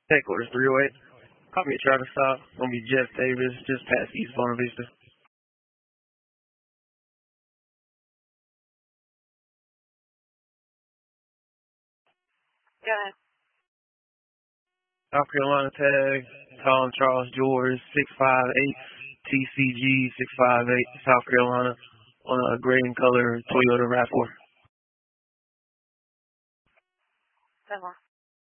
Tech orders 308. Copy at traffic stop. Gonna be Jeff Davis, just past East Bonavista Vista. Go ahead. South Carolina tag, Tom Charles George, 658, TCG 658, South Carolina, on a gray and color Toyota RAV4. Go on.